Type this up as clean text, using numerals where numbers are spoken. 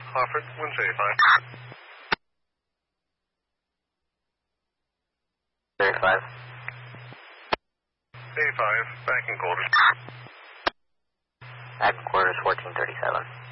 Hartford, winds A5. 35. A5, backing quarters. Backing quarters, 1437.